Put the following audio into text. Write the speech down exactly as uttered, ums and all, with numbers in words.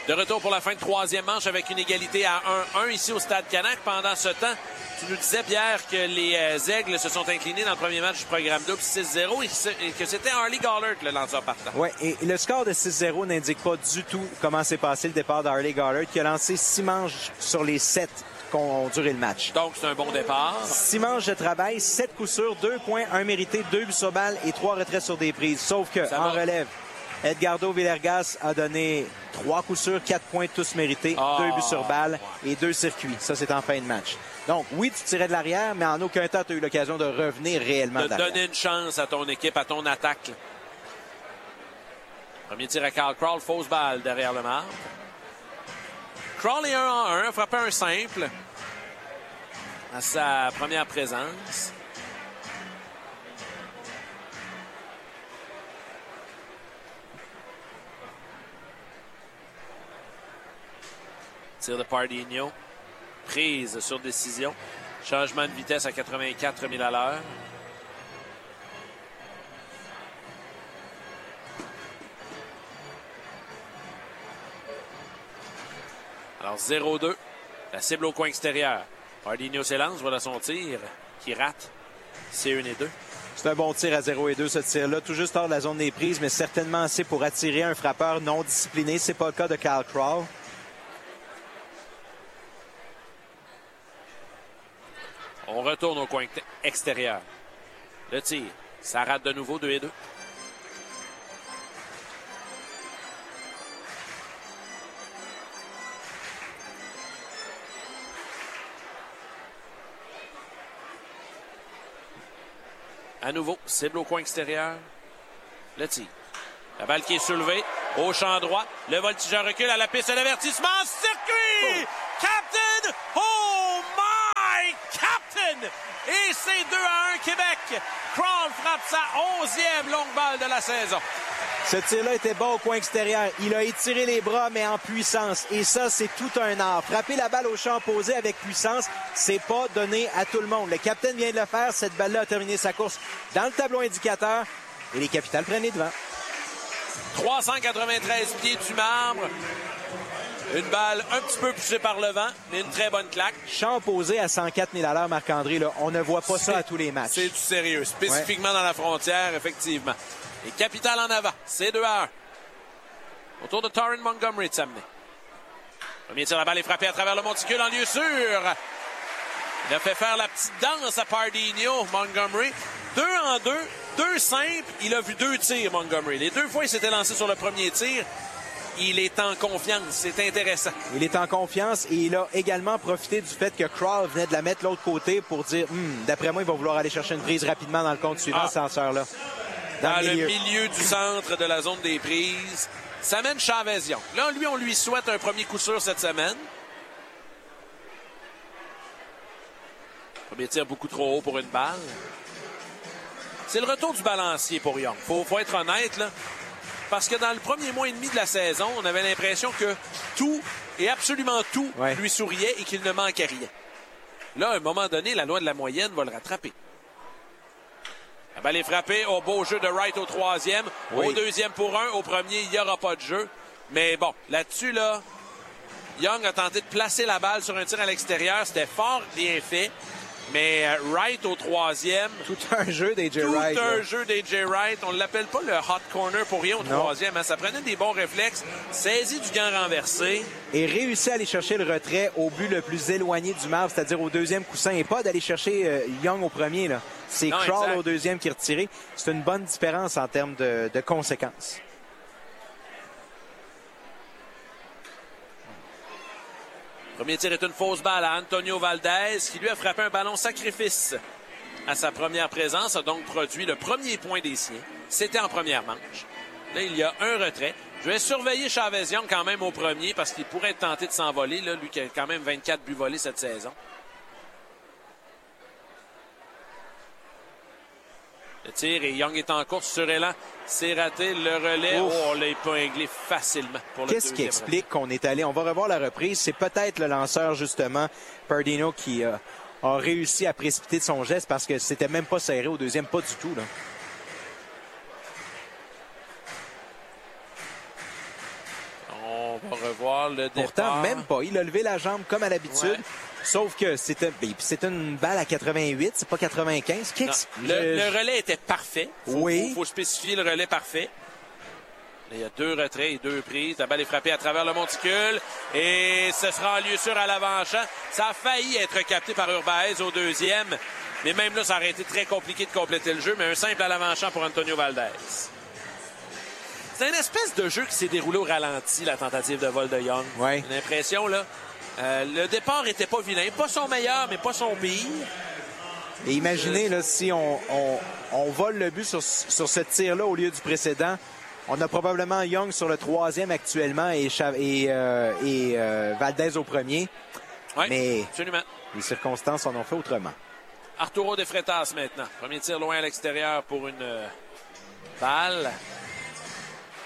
De retour pour la fin de troisième manche avec une égalité à un un ici au Stade Canac. Pendant ce temps, tu nous disais, Pierre, que les euh, Aigles se sont inclinés dans le premier match du programme double six zéro et, et que c'était Harley Gollert, le lanceur partant. Oui, et le score de six zéro n'indique pas du tout comment s'est passé le départ d'Harley Gollert, qui a lancé six manches sur les sept qui ont duré le match. Donc, c'est un bon départ. Six manches de travail, sept coups sûrs, deux points, un mérité, deux buts sur balle et trois retraits sur des prises. Sauf que, Ça en va. relève, Edgardo Villargas a donné trois coups sûrs, quatre points tous mérités, Oh. deux buts sur balle et deux circuits. Ça, c'est en fin de match. Donc, oui, tu tirais de l'arrière, mais en aucun temps, tu as eu l'occasion de revenir réellement De derrière. donner une chance à ton équipe, à ton attaque. Premier tir à Carl Crawl, fausse balle derrière le marbre. Crawl est un en un, a frappé un simple à sa première présence. Tir de Pardinho. Prise sur décision. Changement de vitesse à quatre-vingt-quatre milles à l'heure. Alors zéro deux. La cible au coin extérieur. Pardinho s'élance, voilà son tir qui rate. C'est un et deux. C'est un bon tir à zéro et deux, ce tir-là. Tout juste hors de la zone des prises, mais certainement assez pour attirer un frappeur non discipliné. C'est pas le cas de Carl Crawl. On retourne au coin extérieur. Le tir. Ça rate de nouveau, deux et deux. À nouveau, cible au coin extérieur. Le tir. La balle qui est soulevée. Au champ droit. Le voltigeur recule à la piste d'avertissement. Circuit! Oh. Captain! Oh my Captain! Et c'est deux à un Québec. Crawl frappe sa onzième longue balle de la saison. Ce tir-là était bon au coin extérieur. Il a étiré les bras, mais en puissance. Et ça, c'est tout un art. Frapper la balle au champ opposé avec puissance, c'est pas donné à tout le monde. Le capitaine vient de le faire. Cette balle-là a terminé sa course dans le tableau indicateur. Et les Capitales prennent les devants. trois cent quatre-vingt-treize pieds du marbre. Une balle un petit peu poussée par le vent, mais une très bonne claque. Champ opposé à cent quatre milles à l'heure, Marc-André. Là, on ne voit pas ça à tous les matchs. C'est du sérieux. Spécifiquement ouais. dans la frontière, effectivement. Les Capitales en avant. C'est deux à un. Autour de Torrin Montgomery de s'amener. Premier tir, la balle est frappée à travers le monticule en lieu sûr. Il a fait faire la petite danse à Pardinho, Montgomery. Deux en deux, deux simples. Il a vu deux tirs, Montgomery. Les deux fois, il s'était lancé sur le premier tir. Il est en confiance. C'est intéressant. Il est en confiance et il a également profité du fait que Crawl venait de la mettre de l'autre côté pour dire hm, d'après moi, il va vouloir aller chercher une prise rapidement dans le compte suivant, ah. ce lanceur-là. Dans, dans le, milieu. le milieu du centre de la zone des prises. Ça mène Chavez-Young. Là, lui, on lui souhaite un premier coup sûr cette semaine. Premier tir beaucoup trop haut pour une balle. C'est le retour du balancier pour Young. Faut, faut être honnête, là. Parce que dans le premier mois et demi de la saison, on avait l'impression que tout, et absolument tout, ouais. lui souriait et qu'il ne manquait rien. Là, à un moment donné, la loi de la moyenne va le rattraper. La balle est frappée. Au beau jeu de Wright au troisième. Oui. Au deuxième pour un. Au premier, il n'y aura pas de jeu. Mais bon, là-dessus, là, Young a tenté de placer la balle sur un tir à l'extérieur. C'était fort bien fait. Mais Wright au troisième. Tout un jeu d'A J Wright. Tout un là. jeu d'A J Wright. On ne l'appelle pas le hot corner pour rien au non. troisième. Hein. Ça prenait des bons réflexes. Saisi du gant renversé. Et réussi à aller chercher le retrait au but le plus éloigné du marbre, c'est-à-dire au deuxième coussin. Et pas d'aller chercher euh, Young au premier. Là. C'est non, Crawl exact. Au deuxième qui est retiré. C'est une bonne différence en termes de, de conséquences. Premier tir est une fausse balle à Antonio Valdez, qui lui a frappé un ballon sacrifice à sa première présence, a donc produit le premier point des siens. C'était en première manche. Là, il y a un retrait. Je vais surveiller Chavez-Young quand même au premier, parce qu'il pourrait être tenté de s'envoler, là, lui qui a quand même vingt-quatre buts volés cette saison. Le tir et Young est en course sur élan. C'est raté. Le relais, oh, on l'a épinglé facilement pour le Qu'est-ce qui explique qu'on est allé? On va revoir la reprise. C'est peut-être le lanceur, justement, Pardinho, qui euh, a réussi à précipiter de son geste parce que c'était même pas serré au deuxième, pas du tout. Là. On on va revoir le départ. Pourtant, même pas. Il a levé la jambe comme à l'habitude. Ouais. Sauf que c'était une balle à quatre-vingt-huit, c'est pas quatre-vingt-quinze. Non, le, je... le relais était parfait. Faut, oui. Il faut, faut spécifier le relais parfait. Il y a deux retraits et deux prises. La balle est frappée à travers le monticule. Et ce sera en lieu sûr à l'avant-champ. Ça a failli être capté par Urbaez au deuxième. Mais même là, ça aurait été très compliqué de compléter le jeu. Mais un simple à l'avant-champ pour Antonio Valdez. C'est une espèce de jeu qui s'est déroulé au ralenti, la tentative de vol de Young. Ouais. J'ai l'impression, là. Euh, le départ était pas vilain. Pas son meilleur, mais pas son pire. Et imaginez, là, si on, on, on vole le but sur, sur ce tir-là au lieu du précédent, on a probablement Young sur le troisième actuellement et, et, euh, et euh, Valdez au premier. Oui, mais absolument. Les circonstances en ont fait autrement. Arturo de Freitas maintenant. Premier tir loin à l'extérieur pour une euh, balle.